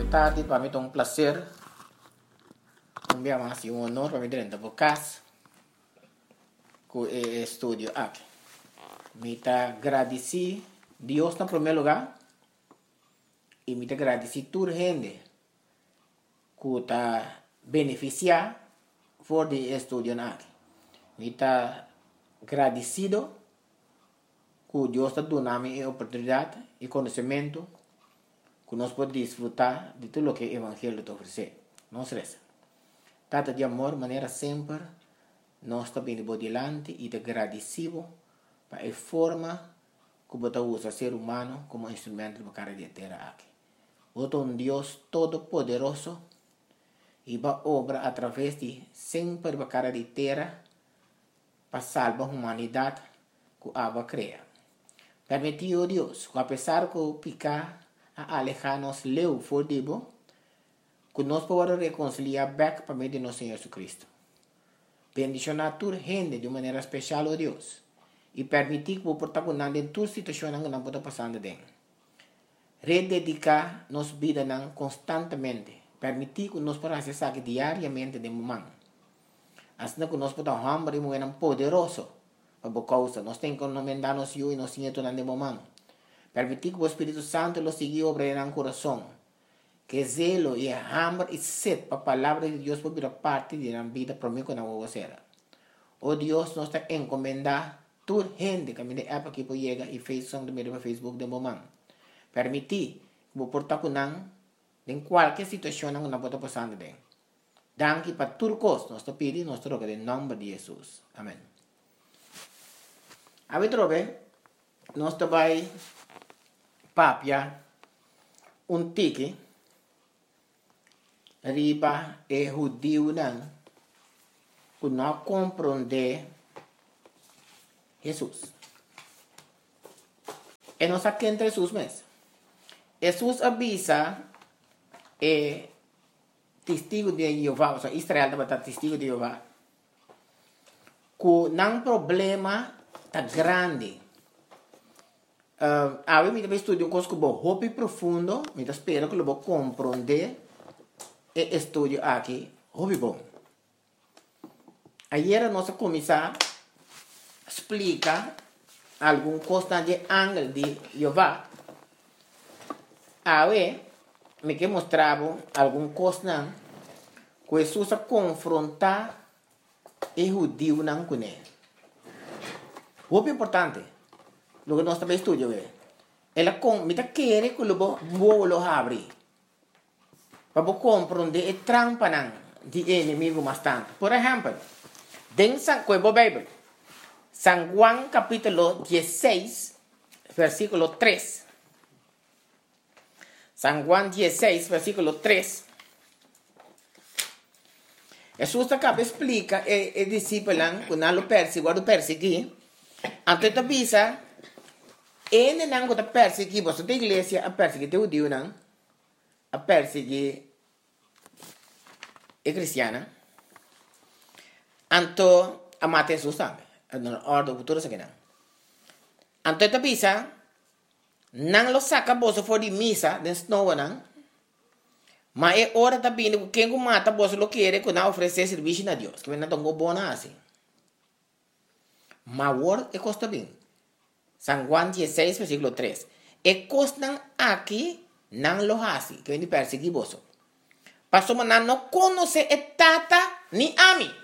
tarde, para mí es un placer, un día más y un honor para mí tener este podcast con el estudio aquí. Me agradeci Dios en primer lugar y me agradeci toda gente que está beneficiada por el estudio aquí. Me agradecido que Dios está dando la oportunidad y conocimiento que nos podemos disfrutar de todo lo que el Evangelio te ofrece. Nos resta. Trata de amor, manera siempre, nos está viendo por delante y te agradecido para la forma que você usa ser humano como instrumento para cara de tierra aquí. Você un Dios todopoderoso y va a obrar a través de siempre para cara de tierra para salvar la humanidad que Abba crea. Permitió Dios que a pesar que picar a alejarnos leu for dibo, que nos podamos reconciliar back para meio de nosso Senhor Jesucristo. Bendición a toda gente de maneira especial, oh Deus, e permitir que o protagonista em toda situação que não pode passar dentro. Rededicar nossa vida constantemente, permitir que nós podamos acessar diariamente de momento. Assim que nós podamos hambre e um poderoso para a causa, nós temos que encomendar-nos e nós Senhor de momento. Permitir que o Espírito Santo lo siga obrando en el corazón. Que zelo y hambre y sed para la palabra de Dios por parte de la vida para mí con la vocera. Oh Dios, nos está encomendando toda gente que me de app aquí por llega y Facebook de momento. Permitir que o portar con en cualquier situación que no pueda pasar de dentro. Danke para todo costo, nos está pidiendo nuestro en nombre de Jesús. Amén. A ver, nos está papia un tiki riba e judío que não compreende Jesus. E nós aqui entre Jesus mesmo. Jesus avisa testigo de Jeová, ou seja, Israel estava testigo de Jeová, que não problema tá grande. A mim me estudio coisas que vou hobby profundo, me espero que eu vou compreender e estudio aqui, hobby bom. Ayer nós começar explica algum coisa de ángel de Jeová. Aí me que mostrava algum coisa que Jesus confrontar e judeu não com ele. Hobby importante. Lo que nós também estudamos ela me quer que lo abrir para compreender a trampa de inimigo bastante. Por exemplo, dentro da Bíblia, San Juan capítulo 16, versículo 3. San Juan 16, versículo 3. Jesus acaba explica el discípulo que não lo perseguir, antes avisa ele não está perseguir você da igreja a perseguir o judeu não a perseguir a cristiana anto a matar Jesus também na ordem futura se que não anto está bisa não lo saca você for de missa de snow não mas é hora também que quem mata você lo quer que não oferecer serviço a Deus que não tão bom assim mas word é custa bem San Juan 16, versículo 3. E costan aquí nan lo hasi, que viene perseguir vos. Pasó manan no conoce tata ni a mí.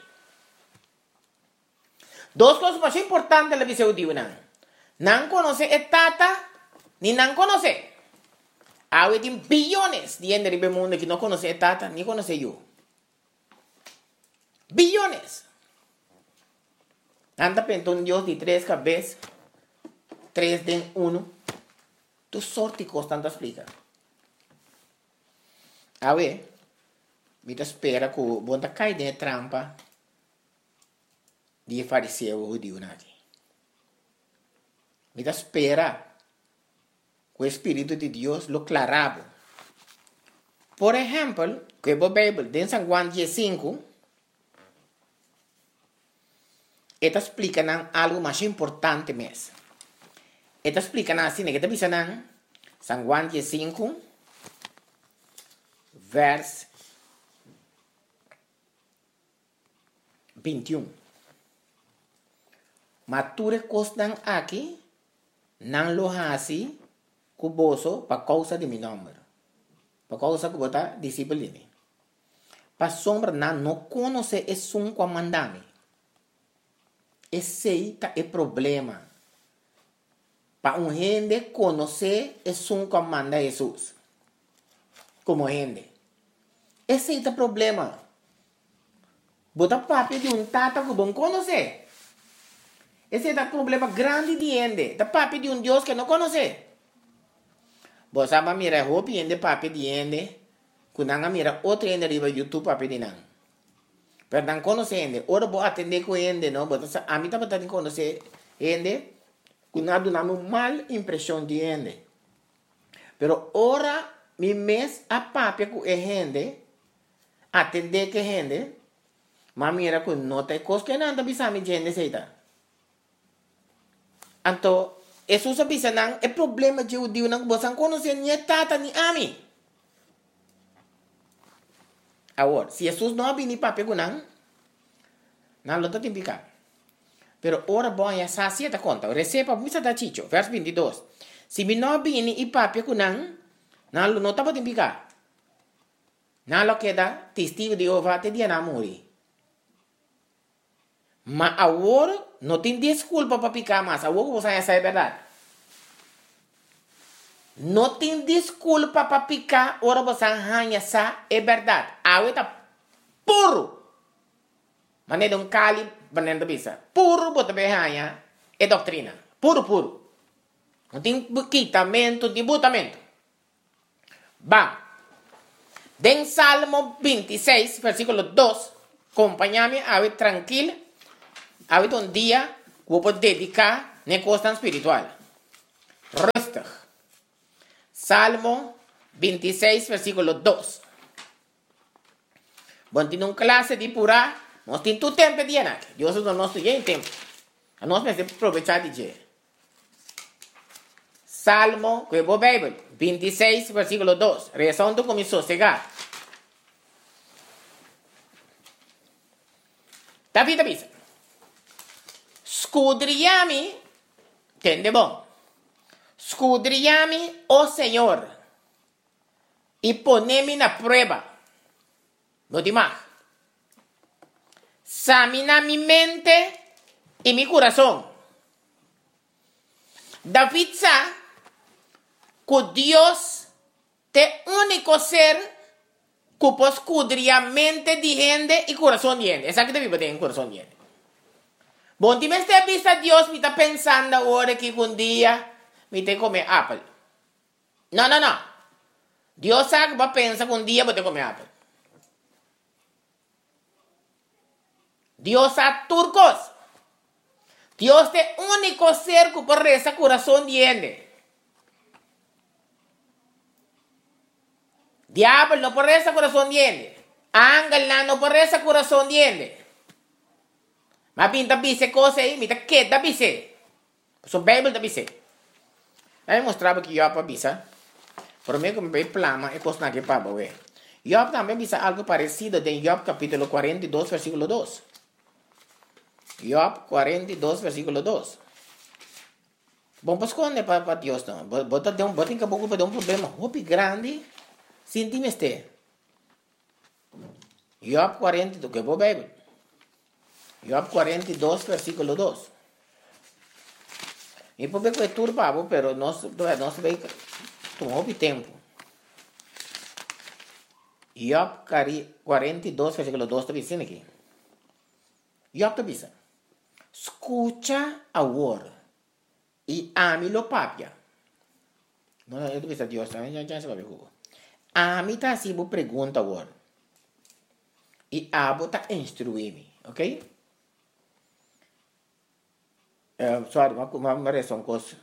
Dos cosas más importantes la dice judío nan. Nan conoce tata ni nan conoce. Hay billones de gente en el mundo que no conoce tata ni conoce yo. Billones. Anda pensando un Dios de 3 cabezas. 3 de 1, tu sorte constante explica. A ver, me espera que o bom cai de trampa de fariseu judeu aqui. Me espera que o Espírito de Deus lo clarava. Por exemplo, que a Bíblia, em San Juan 15, esta explica algo mais importante mesmo. Esta explica assim, que está pensando San Juan 15, vers 21. Mature costan aqui, não lo hasi, cuboso, para causa de meu nome. Para causa que bota discípulo. Para sombra, não conhece é um comandante. Esse é o problema. Para um gente conhecer é um comandante Jesus. Como gente. Esse é o problema. Bota papo de um tata que não conhece. Esse é o problema grande de gente. Da papo de um Deus que não conhece. Você sabe mira roupa e gente papo de gente. Quando mira outro gente riba YouTube papo de não. Pero não conhece gente. Ora vou atender com gente, não. A mim também tem que conhecer gente. Quando dá uma mal impressão de gente. Pero ora mi mes a papo com gente. Atender com gente. Mas mira que não tem coisa que não bisa mi gente seita. Então, Jesus bisa não é problema de judeu não você não conhece nem tata nem ami. Agora, se Jesus não vem papo com não lo tem picar. Pero ora bom ya sacia ta conta. Receba misa da chicho, verso 22. Se mi não vem e papo com não lo não tá podendo picar. Não lo queda testigo de Jeová te dia na morrer. Mas agora não tem desculpa para picar mais. Agora você já sabe a verdade. Não tem desculpa para picar. Agora você já sabe a verdade. Agora está puro. Mas não é um cali, mas não é bisa. Puro, você vai ganhar. É doutrina. Puro, puro. Não tem quitamento, debutamento. Vamos. Den Salmo 26, versículo 2. Acompanha-me, a tranquilo. Habita un día que vos dedicar a cosas espiritual. Rustig. Salmo 26, versículo 2. Vos tenés una clase de pura, vos tenés tu tiempo de llenar. Dios no nos estudia en tiempo. Nós vamos aprovechar de dia. Salmo, que vos Bíblia, 26, versículo 2. Rezando com sossegar. David avisa. Escudriame, entende bom? Escudriame, ó Senhor, e poneme na prova. No demais. Examina mi mente e mi coração. David sabe que Deus é o único ser que pode escudriar a mente de gente e coração de gente. Essa que deve ter em coração de gente. Bom, se você vista Deus, me está pensando agora que um dia me tem que comer apple. Não. Deus sabe que vai pensar que um dia vou ter que comer apple. Deus sabe turcos. Deus é o único ser que pode rezar coração de gente. Diablo não pode rezar coração de gente. Ángel não pode rezar coração de gente. Mas pinta bise coisa aí, me tá quieta bise. So Bíblia da bise. Aí mostrava que Job avisa. Por mim como bem plama é coisa que para ver. Job também avisa algo parecido em Job capítulo 42 versículo 2. Job 42 versículo 2. Bom, pues quando para Deus não. Bota tem que pouco para um problema muito grande. Sinti-me este. Job 42, que vou Bíblia. Job 42, versículo 2. E por que é turbado, pero nós vai tomar tempo. Job 42, versículo 2 está dizendo aqui. Job está dizendo: escucha agora e ame-lo papia. Não, eu estou dizendo Deus, já se vai ver. Ame-te assim, vou perguntar agora. E abo está instruir-me, ok? Sorry, uma reação coisa.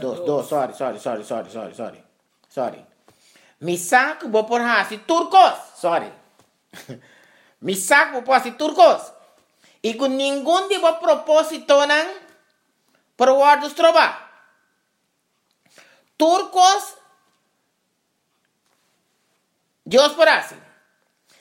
Sorry. Mi saco vou por hasi turcos. Sorry. Mi saco vou por hasi turcos. E com nenhum tipo de propósito não por guardos trova. Turcos Deus por hasi.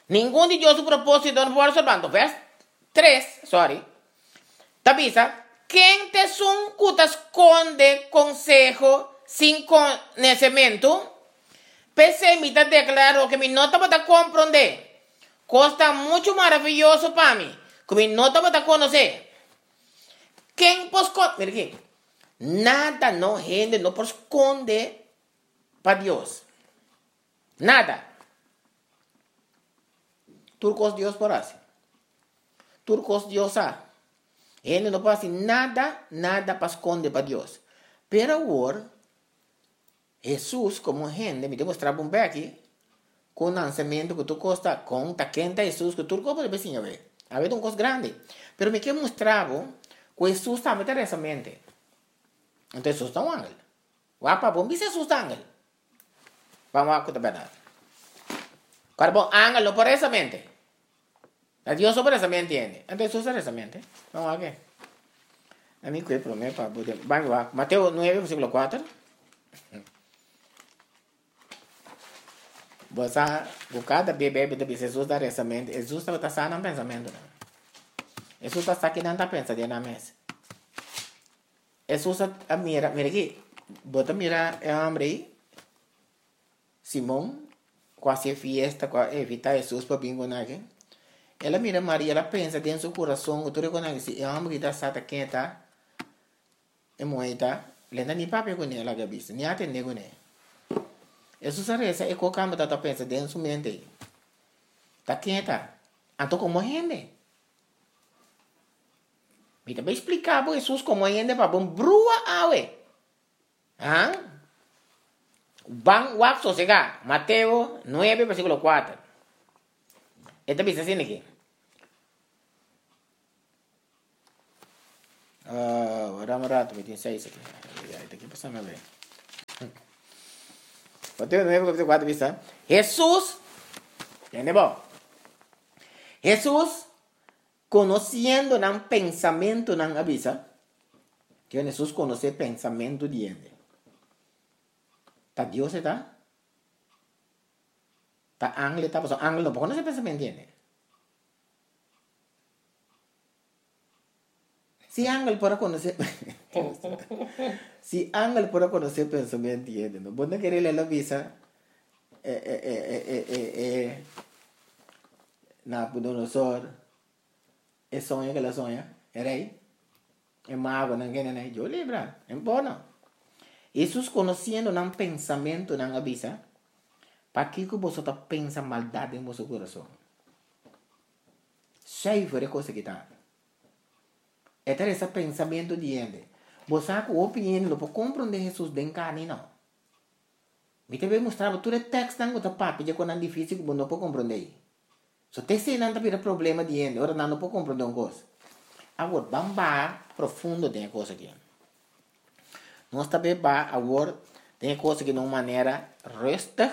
Ningún de Dios su propósito no puede observando. Vers 3, sorry. Tabisa, ¿quién te son que te esconde consejo sin conocimiento? Pese me declaro que mi nota para comprender. Costa mucho maravilloso para mí. Que mi nota para conocer. ¿Quién pues mira aquí. Nada no gente no esconde para Dios. Nada. Turcos Dios por así. Turcos Dios ha. Gente no puede hacer nada para esconder para Dios. Pero ahora, Jesús como gente, me demostraba un aquí, con lanzamiento que tú costa, con taquenta Jesús, que tú puedes ver, ver. A ver, un cosa grande. Pero me que mostraba que Jesús estaba en esa mente. Entonces Jesús está un ángel. Guapa, bom, dice Jesús ángel. Vamos a contar verdad. Cuando ángel no por esa mente. Dios sobre esa mente entiende. Entonces Jesús es esa mente. Vamos a ver. A mí que prometo para poder. Vamos a Mateo 9, versículo 4. Você cada bebê de Jesus da essa mente. Jesus está sano no pensamento. Jesus está aqui não pensa na mesa. Jesus mira aqui. Bota mira é homem aí. Simão, quase fiesta, quase evita Jesus para bingo naque. Ela mira Maria, ela pensa dentro do seu coração, o tudo conhece. É homem que está sata quenta. É moeda. Lenda ni papi com ela gabis. Ni atende com ela. Jesus reza é qualquer coisa que pensa dentro da sua mente. Tá quieta. Então como gente? Me também explicar para Jesus como gente para bom brua awe. Ah? Bang wak sosega. Mateo 9 versículo 4. Esta bisa assim aqui. Vamos rato, me tem 6 aqui. Aqui passamos a ver. Mateo 9 versículo 4 bisa. Jesus, ¿entiende vos? Jesús, conociendo el pensamiento nan avisa, que Jesús conoce el pensamiento de gente. ¿Está Dios está? ¿Está ángel está? Pues ángel no conoce el pensamiento de gente. Si ángel puede conocer, si ángel puede conocer el pensamiento de gente, ¿no? Vos no querés leer la visa, Nabucodonosor, el sueño que la sueña, el rey, el mago, no quiere, yo libra, en bono. Jesús conociendo un pensamiento, un avisa, para que vosotros pensan maldad en vuestro corazón. Cheio de cosas que están. Este es ese pensamiento de gente. Vos sabes que opinión lo puedo comprender Jesús de carne, no. Me te voy a mostrar todo el texto en otra parte, ya cuando es difícil que vos no puedo comprender. So, te sei não tem problema de gente, ora não pode compreender uma coisa. Agora, vamos profundo tem a coisa aqui. Nós também agora tem a coisa que de uma maneira rustig.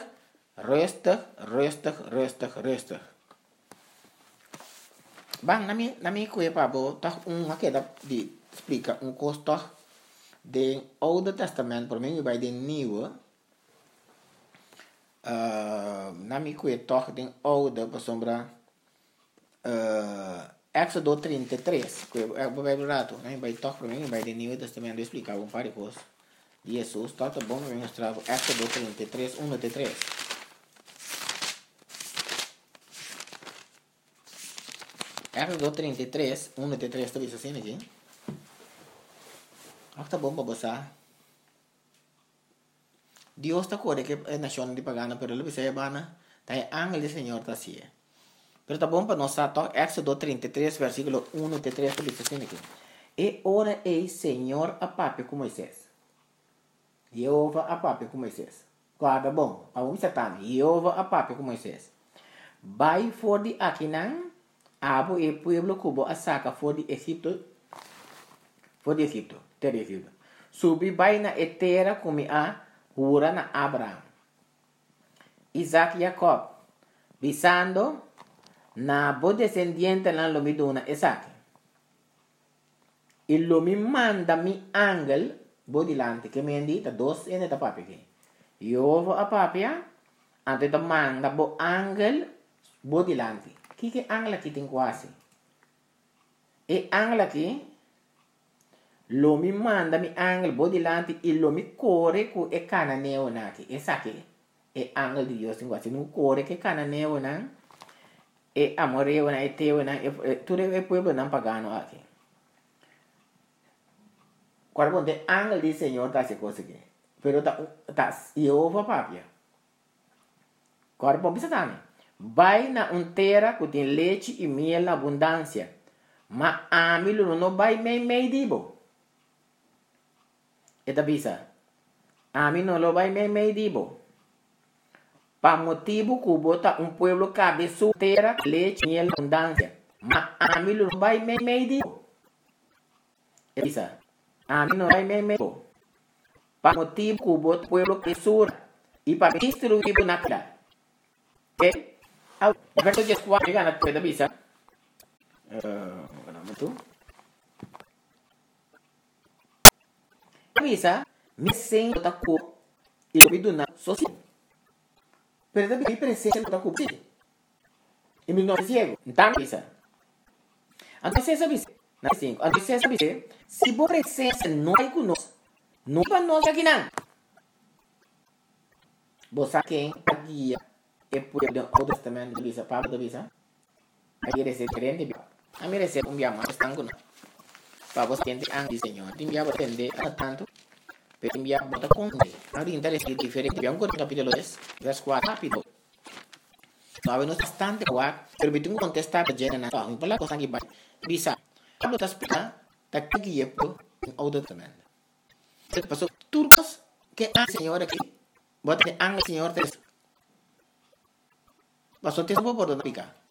Bang, na minha coisa, pabo, tá aqui de explica coisa do Oude Testamento, para mim vai de Nieuwe. Na minha coisa, toch de Oude, para sombra Éxodo 33, que é o Bíblia rato, né? Vai toch para mim vai de Nieuwe Testamento explicar um par de coisas. Jesus, tá bom, vai mostrar Éxodo 33, 1 até 3. Éxodo 33, 1 até 3, está vendo assim aqui? Tá bom para você. Dios está cuore que es nación de pagana, pero lo que se llama, está ángel del Señor está así. Pero está bom para nosotros, Éxodo 33, versículo 1 até 3, está dice así aquí. E ora el Señor a papi com Moisés. Jehová a papi com Moisés. Guarda bom, a Satã, Jehová a papi com Moisés. Vai for de Aquinan, abo e pueblo cubo a saca for de Egipto, terra Egipto. Subi vai na etera como a jura na Abraham, Isaac y Jacob, visando na bo descendiente na lo mi dona Isaac. E lo mi manda mi ángel bo dilante que me indita dos en esta papi que. Yo a papia ante ta manda bo ángel bodilante. Que angla que tem quase. E angla que lo mi manda mi angla bodilante e lo mi corre cu e cananeo naki. E sa che e angla di Dios in quasi non corre che cananeo na e amoreo na e teo na e tu e pueblo nan pagano aqui. Quando de angla di Senhor tá se coisa que. Pero tá Jehová papia. Agora vamos pensar. Vai na terra que tem leite e miel na abundância. Mas a mim não vai meio dibo. É da bisa. A mim não vai meio dibo. Para motivo que bota pueblo cabeça terra, leite e miel na abundância. Mas a mim não vai meio dibo. É da bisa. A mim não vai meio dibo. Para motivo que bota pueblo cabeça e para ministro dibo na terra. Ok? Verso 4 juga nak kita bisa. Apa nama tu? Bisa missing otaku itu biduna sosial. Pero também presença otaku sim. E me não ciego. Então bisa. Antes essa bisa. Na 5. Antes essa bisa. Se boa presença não é conosco. Não para nós aqui não. Bosa quem guia e puede Old Testament bisa Pablo bisa aí rece crente a mí rece un mais tango no Pablo tiende ang di Señor timbia tende tanto pero timbia bota con ahora interesse diferente abbiamo con capítulo 10 verso 4 rápido sabemos bastante cuat pero bitung contestar je na pa pala cosa que bisa Pablo ta explica ta guía por Old Testament se pasó turcos que ang Señor aquí bota ang Señor te pasó tiempo por donde pica.